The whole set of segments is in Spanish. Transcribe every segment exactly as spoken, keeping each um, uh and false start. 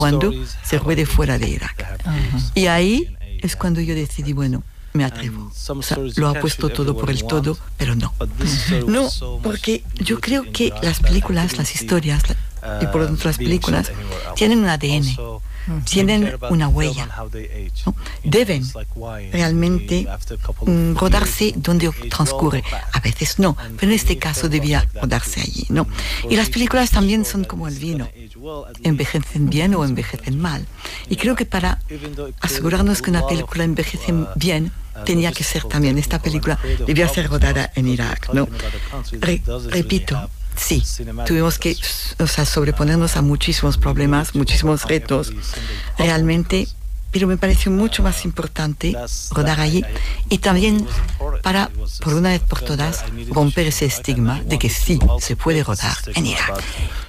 cuando se ruede fuera de Irak. Uh-huh. Y ahí es cuando yo decidí, bueno, me atrevo. O sea, lo apuesto todo por el todo, pero no. No, porque yo creo que las películas, las historias, y por lo tanto las películas, tienen un A D N, tienen una huella, ¿no? Deben realmente mm, rodarse donde transcurre. A veces no, pero en este caso debía rodarse allí, ¿no? Y las películas también son como el vino, envejecen bien o envejecen mal. Y creo que para asegurarnos que una película envejece bien, tenía que ser también, esta película debía ser rodada en Irak, ¿no? Re, repito, sí, tuvimos que, o sea, sobreponernos a muchísimos problemas, muchísimos retos, realmente, pero me pareció mucho más importante rodar allí y también para, por una vez por todas, romper ese estigma de que sí se puede rodar en Irak.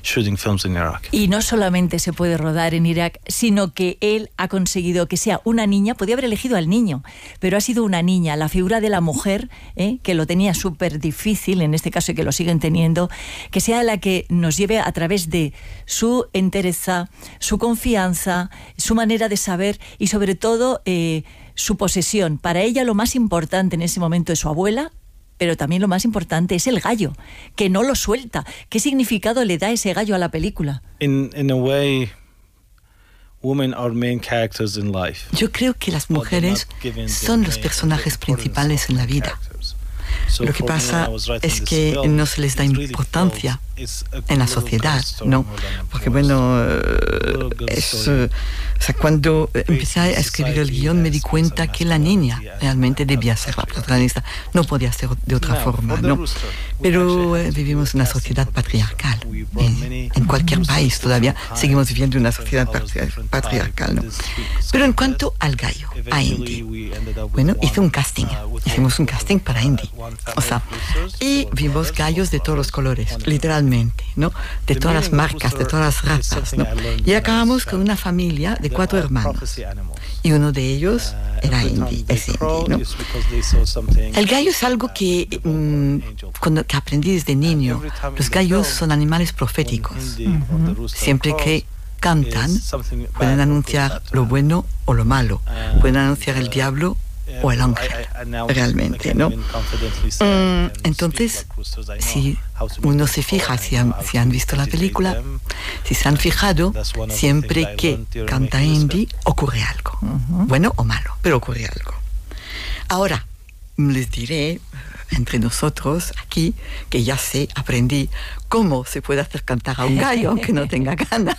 Y no solamente se puede rodar en Irak, sino que él ha conseguido que sea una niña. Podía haber elegido al niño, pero ha sido una niña, la figura de la mujer, ¿eh? que lo tenía súper difícil, en este caso, y que lo siguen teniendo, que sea la que nos lleve a través de su entereza, su confianza, su manera de saber y sobre todo eh, su posesión. Para ella lo más importante en ese momento es su abuela, pero también lo más importante es el gallo, que no lo suelta. ¿Qué significado le da ese gallo a la película? In, in a way, women are main characters in life. Yo creo que las mujeres son los personajes principales en la vida. Lo que pasa es que no se les da importancia en la sociedad, ¿no? Porque, bueno, es, o sea, cuando empecé a escribir el guión me di cuenta que la niña realmente debía ser la protagonista, no podía ser de otra forma, ¿no? Pero eh, vivimos en una sociedad patriarcal, en, en cualquier país todavía seguimos viviendo en una sociedad patriarcal, ¿no? Pero en cuanto al gallo, a Indy, bueno, hice un casting, hicimos un casting para Indy, o sea, y vimos gallos de todos los colores, literalmente, ¿no? De todas las marcas, de todas las razas, ¿no? Y acabamos con una familia de cuatro hermanos. Y uno de ellos era Indy, es Indy, ¿no? El gallo es algo que, mmm, cuando, que aprendí desde niño. Los gallos son animales proféticos. Uh-huh. Siempre que cantan, pueden anunciar lo bueno o lo malo. Pueden anunciar el diablo o el ángel, realmente, ¿no? Mm, entonces, si uno se fija, si han, si han visto la película, si se han fijado, siempre que canta Indy ocurre algo, uh-huh. bueno o malo, pero ocurre algo. Ahora, les diré, entre nosotros aquí, que ya sé, aprendí cómo se puede hacer cantar a un gallo aunque no tenga ganas.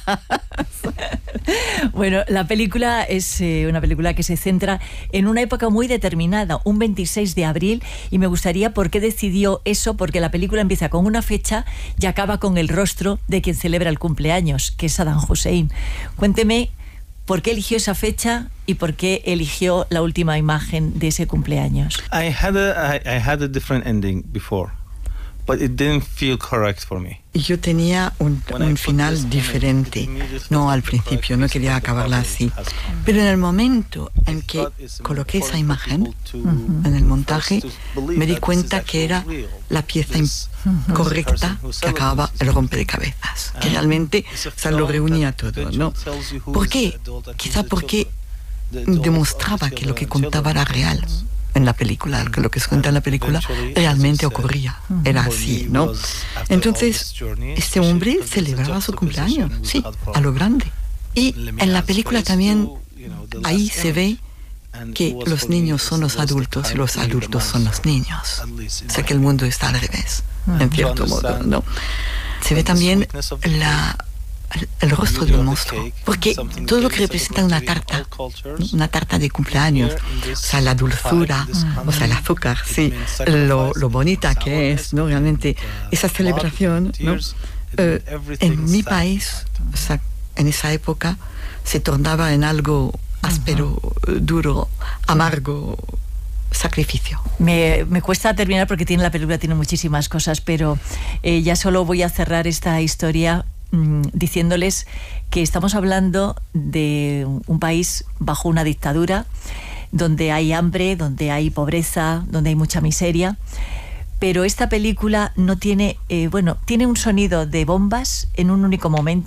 Bueno, la película es eh, una película que se centra en una época muy determinada, un veintiséis de abril, y me gustaría por qué decidió eso, porque la película empieza con una fecha y acaba con el rostro de quien celebra el cumpleaños, que es Saddam Hussein. Cuénteme por qué eligió esa fecha y por qué eligió la última imagen de ese cumpleaños. I had a, I, I had a different ending before, but it didn't feel correct for me. Yo tenía un, un final diferente, no al principio, no quería acabarla así, pero en el momento en que coloqué esa imagen, uh-huh. en el montaje, me di cuenta que era la pieza uh-huh. correcta que acababa el rompecabezas, que realmente o sea, lo reunía todo, ¿no? ¿Por qué? Quizá porque demostraba que lo que contaba era real. En la película, que lo que se cuenta en la película realmente ocurría, era así, ¿no? Entonces, este hombre celebraba su cumpleaños, sí, a lo grande. Y en la película también, ahí se ve que los niños son los adultos y los adultos son los niños. O sea que el mundo está al revés, en cierto modo, ¿no? Se ve también la... El, el rostro de un monstruo, porque todo lo que representa una tarta, ¿no? Una tarta de cumpleaños, o sea, la dulzura, o sea, el azúcar, sí, lo, lo bonita que es, ¿no? Realmente, esa celebración, ¿no? Eh, en mi país, o sea, en esa época, se tornaba en algo áspero, duro, amargo, sacrificio. Me, me cuesta terminar porque tiene la película tiene muchísimas cosas, pero eh, ya solo voy a cerrar esta historia diciéndoles que estamos hablando de un país bajo una dictadura, donde hay hambre, donde hay pobreza, donde hay mucha miseria, pero esta película no tiene, eh, bueno, tiene un sonido de bombas en un único momento,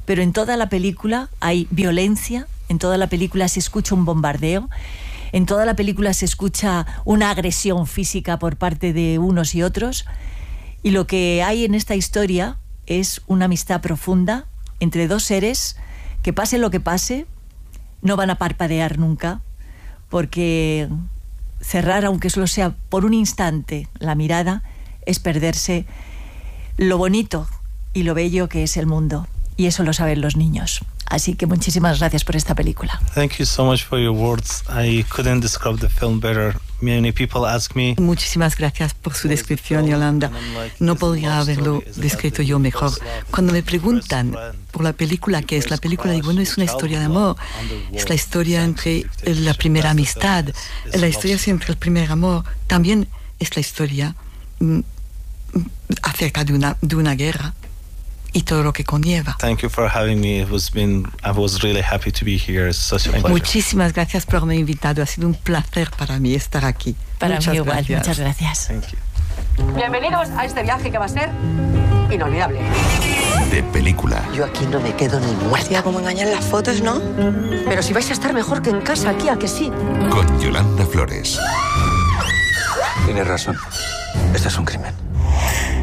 pero en toda la película hay violencia, en toda la película se escucha un bombardeo, en toda la película se escucha una agresión física por parte de unos y otros, y lo que hay en esta historia es una amistad profunda entre dos seres que, pase lo que pase, no van a parpadear nunca, porque cerrar, aunque solo sea por un instante, la mirada es perderse lo bonito y lo bello que es el mundo, y eso lo saben los niños. Así que muchísimas gracias por esta película. Thank you so much for your words. I couldn't describe the film better. Many people ask me. Muchísimas gracias por su descripción, Yolanda. No podría haberlo descrito yo mejor. Cuando me preguntan por la película, ¿qué es la película? Digo, bueno, es una historia de amor. Es la historia entre la primera amistad, la historia entre el primer amor. También es la historia mm, acerca de una, de una guerra y todo lo que conlleva. Thank you for having me. It was been, I was really happy to be here. It's such a pleasure. Muchísimas gracias por haberme invitado. Ha sido un placer para mí estar aquí. Para muchas mí igual. Gracias. Muchas gracias. Thank you. Bienvenidos a este viaje que va a ser inolvidable. De película. Yo aquí no me quedo ni muerta. Hacía como engañar las fotos, ¿no? Pero si vais a estar mejor que en casa aquí, ¿a que sí? Con Yolanda Flores. Tienes razón. Esto es un crimen.